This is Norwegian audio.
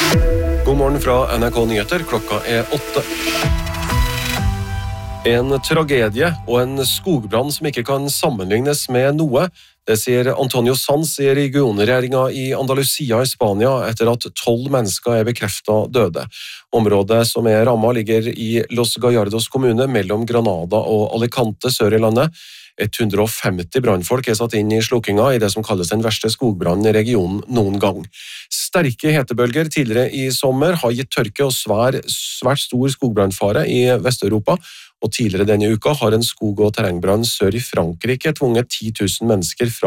God morgen fra NRK Nyheter, klokka er 8. En tragedie og en skogbrann som ikke kan sammenlignes med noe, det sier Antonio Sanz i regionregjeringen i Andalusia i Spania etter at 12 mennesker er bekreftet døde. Området som er rammet ligger i Los Gallardos kommune mellom Granada og Alicante sør i landet. 150 brannfolk er satt inn i slukkinga i det som kalles den verste skogbrannen i regionen noen gang. Sterke hetebølger tidligere i sommer har gitt tørke og svært stor skogbrannfare i Vest-Europa, og tidligere denne uka har en skog- og terrengbrann sør i Frankrike tvunget 10 000 mennesker fra